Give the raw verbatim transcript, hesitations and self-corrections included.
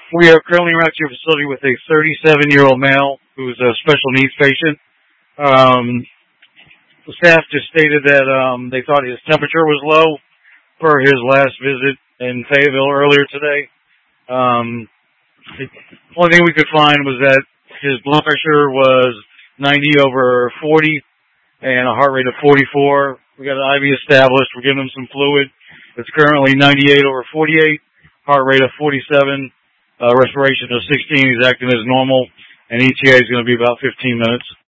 We are currently around your facility with a thirty-seven-year-old male who's a special needs patient. Um, the staff just stated that um, they thought his temperature was low per his last visit in Fayetteville earlier today. Um, the only thing we could find was that his blood pressure was ninety over forty and a heart rate of forty-four. We got an I V established. We're giving him some fluid. It's currently ninety-eight over forty-eight, heart rate of forty-seven. Uh, respiration of sixteen, he's acting as normal, and E T A is going to be about fifteen minutes.